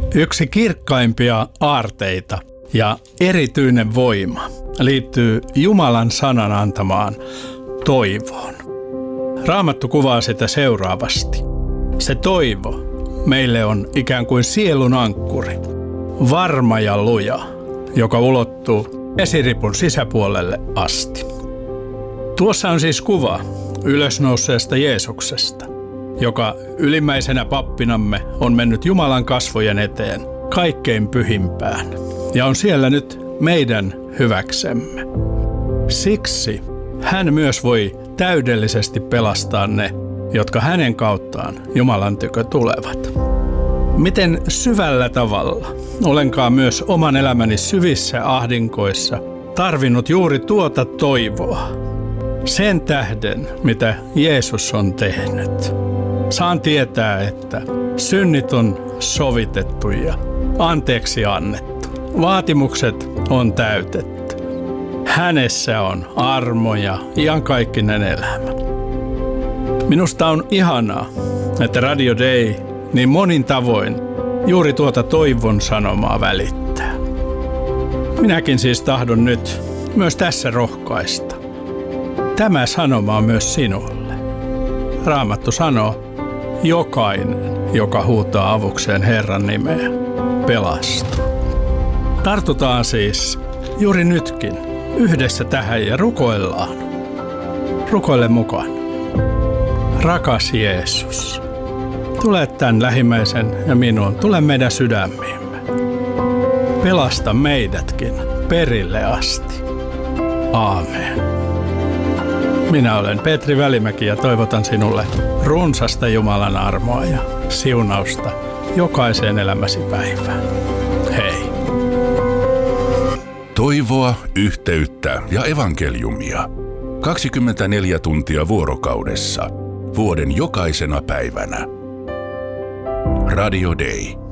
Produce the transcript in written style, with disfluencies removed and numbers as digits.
Yksi kirkkaimpia aarteita ja erityinen voima liittyy Jumalan sanan antamaan toivoon. Raamattu kuvaa sitä seuraavasti. Se toivo meille on ikään kuin sielun ankkuri, varma ja luja, joka ulottuu esiripun sisäpuolelle asti. Tuossa on siis kuva ylösnouseesta Jeesuksesta, joka ylimmäisenä pappinamme on mennyt Jumalan kasvojen eteen kaikkein pyhimpään ja on siellä nyt meidän hyväksemme. Siksi hän myös voi täydellisesti pelastaa ne, jotka hänen kauttaan Jumalan tykö tulevat. Miten syvällä tavalla olenkaan myös oman elämäni syvissä ahdinkoissa tarvinnut juuri tuota toivoa. Sen tähden, mitä Jeesus on tehnyt. Saan tietää, että synnit on sovitettu ja anteeksi annettu. Vaatimukset on täytetty. Hänessä on armo ja iankaikkinen elämä. Minusta on ihanaa, että Radio Day niin monin tavoin juuri tuota toivon sanomaa välittää. Minäkin siis tahdon nyt myös tässä rohkaista. Tämä sanoma on myös sinulle. Raamattu sanoo, jokainen, joka huutaa avukseen Herran nimeä, pelastuu. Tartutaan siis juuri nytkin yhdessä tähän ja rukoillaan. Rukoile mukaan. Rakas Jeesus, tule tämän lähimmäisen ja minun, tule meidän sydämiimme. Pelasta meidätkin perille asti. Aamen. Minä olen Petri Välimäki ja toivotan sinulle runsasta Jumalan armoa ja siunausta jokaiseen elämäsi päivään. Hei! Toivoa, yhteyttä ja evankeliumia. 24 tuntia vuorokaudessa. Vuoden jokaisena päivänä. Radio Day.